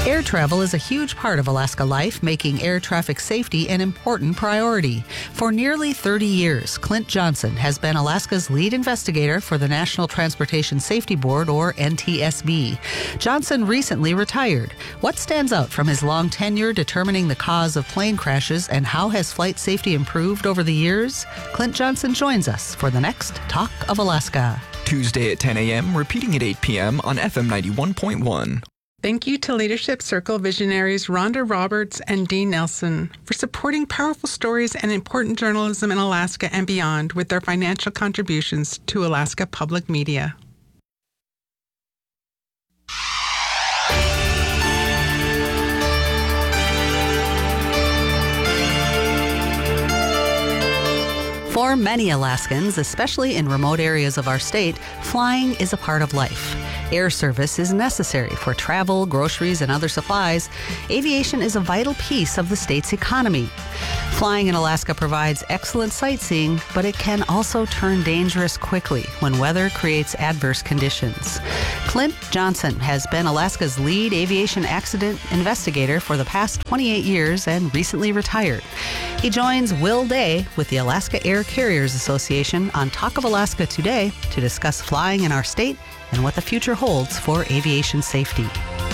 Air travel is a huge part of Alaska life, making air traffic safety an important priority. For nearly 30 years, Clint Johnson has been Alaska's lead investigator for the National Transportation Safety Board, or NTSB. Johnson recently retired. What stands out from his long tenure determining the cause of plane crashes, and how has flight safety improved over the years? Clint Johnson joins us for the next Talk of Alaska. Tuesday at 10 a.m., repeating at 8 p.m. on FM 91.1. Thank you to Leadership Circle visionaries Rhonda Roberts and Dean Nelson for supporting powerful stories and important journalism in Alaska and beyond with their financial contributions to Alaska Public Media. For many Alaskans, especially in remote areas of our state, flying is a part of life. Air service is necessary for travel, groceries, and other supplies. Aviation is a vital piece of the state's economy. Flying in Alaska provides excellent sightseeing, but it can also turn dangerous quickly when weather creates adverse conditions. Clint Johnson has been Alaska's lead aviation accident investigator for the past 28 years and recently retired. He joins Will Day with the Alaska Air Carriers Association on Talk of Alaska today to discuss flying in our state and what the future holds for aviation safety.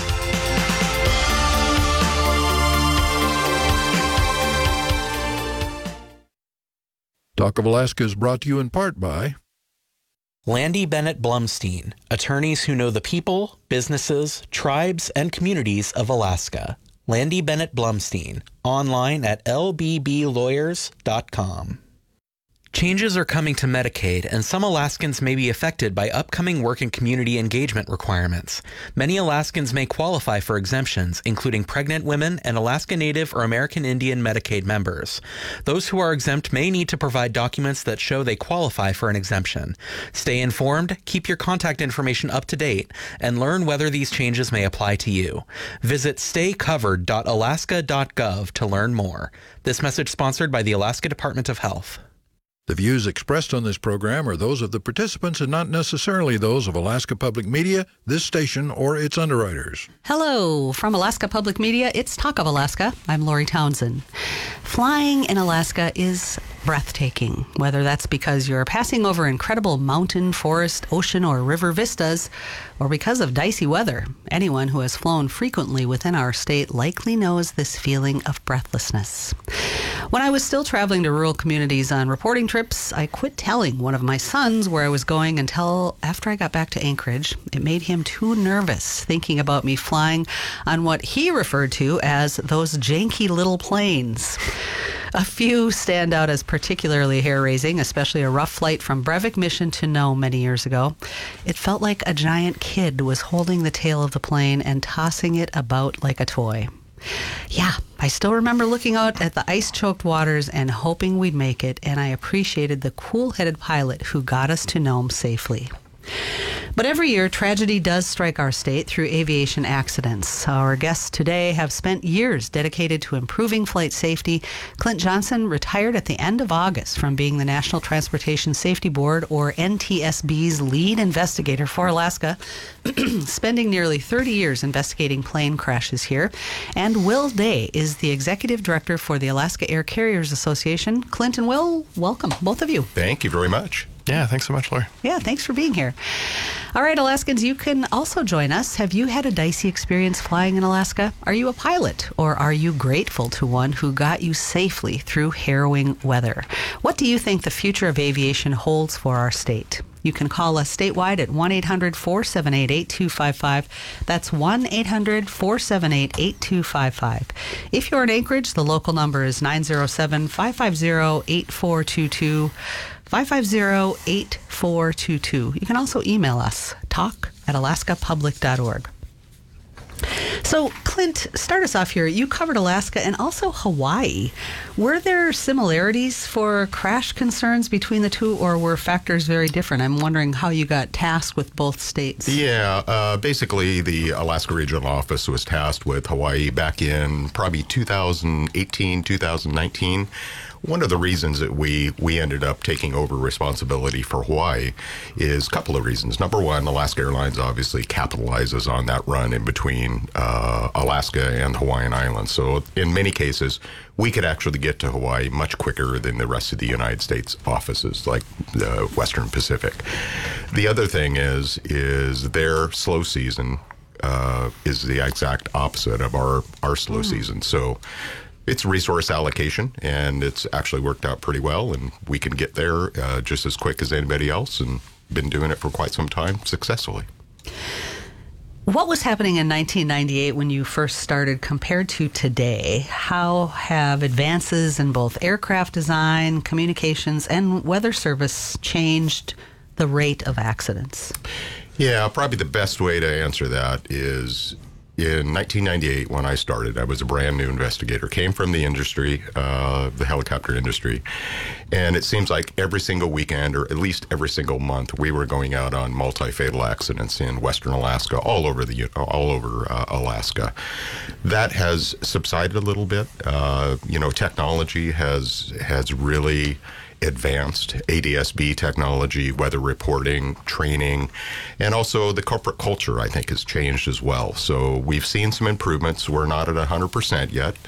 Talk of Alaska is brought to you in part by Landy Bennett Blumstein, attorneys who know the people, businesses, tribes, and communities of Alaska. Landy Bennett Blumstein, online at lbblawyers.com. Changes are coming to Medicaid, and some Alaskans may be affected by upcoming work and community engagement requirements. Many Alaskans may qualify for exemptions, including pregnant women and Alaska Native or American Indian Medicaid members. Those who are exempt may need to provide documents that show they qualify for an exemption. Stay informed, keep your contact information up to date, and learn whether these changes may apply to you. Visit staycovered.alaska.gov to learn more. This message sponsored by the Alaska Department of Health. The views expressed on this program are those of the participants and not necessarily those of Alaska Public Media, this station, or its underwriters. Hello. From Alaska Public Media, it's Talk of Alaska. I'm Lori Townsend. Flying in Alaska is breathtaking, whether that's because you're passing over incredible mountain, forest, ocean, or river vistas, or because of dicey weather. Anyone who has flown frequently within our state likely knows this feeling of breathlessness. When I was still traveling to rural communities on reporting trips, I quit telling one of my sons where I was going until after I got back to Anchorage. It made him too nervous thinking about me flying on what he referred to as those janky little planes. A few stand out as particularly hair-raising, especially a rough flight from Brevik Mission to Nome many years ago. It felt like a giant kid was holding the tail of the plane and tossing it about like a toy. Yeah, I still remember looking out at the ice-choked waters and hoping we'd make it, and I appreciated the cool-headed pilot who got us to Nome safely. But every year, tragedy does strike our state through aviation accidents. Our guests today have spent years dedicated to improving flight safety. Clint Johnson retired at the end of August from being the National Transportation Safety Board, or NTSB's lead investigator for Alaska, spending nearly 30 years investigating plane crashes here. And Will Day is the executive director for the Alaska Air Carriers Association. Clint and Will, welcome, both of you. Thank you very much. Yeah, thanks so much, Laura. Yeah, thanks for being here. All right, Alaskans, you can also join us. Have you had a dicey experience flying in Alaska? Are you a pilot, or are you grateful to one who got you safely through harrowing weather? What do you think the future of aviation holds for our state? You can call us statewide at 1-800-478-8255. That's 1-800-478-8255. If you're in Anchorage, the local number is 907-550-8422. 550-8422. You can also email us, talk@alaskapublic.org. So, Clint, start us off here. You covered Alaska and also Hawaii. Were there similarities for crash concerns between the two, or were factors very different? I'm wondering how you got tasked with both states. Yeah, basically the Alaska Regional Office was tasked with Hawaii back in probably 2018, 2019. One of the reasons that we ended up taking over responsibility for Hawaii is a couple of reasons. Number one, Alaska Airlines obviously capitalizes on that run in between Alaska and the Hawaiian Islands. So in many cases, we could actually get to Hawaii much quicker than the rest of the United States offices, like the Western Pacific. The other thing is their slow season is the exact opposite of our slow season. So it's resource allocation, and it's actually worked out pretty well, and we can get there just as quick as anybody else, and been doing it for quite some time successfully. What was happening in 1998 when you first started compared to today? How have advances in both aircraft design, communications, and weather service changed the rate of accidents? Yeah, probably the best way to answer that is in 1998, when I started, I was a brand new investigator, came from the industry, the helicopter industry, and it seems like every single weekend, or at least every single month, we were going out on multi-fatal accidents in Western Alaska, all over Alaska. That has subsided a little bit. Technology has really advanced. ADS-B technology, weather reporting, training, and also the corporate culture, I think, has changed as well. So we've seen some improvements. We're not at 100% yet.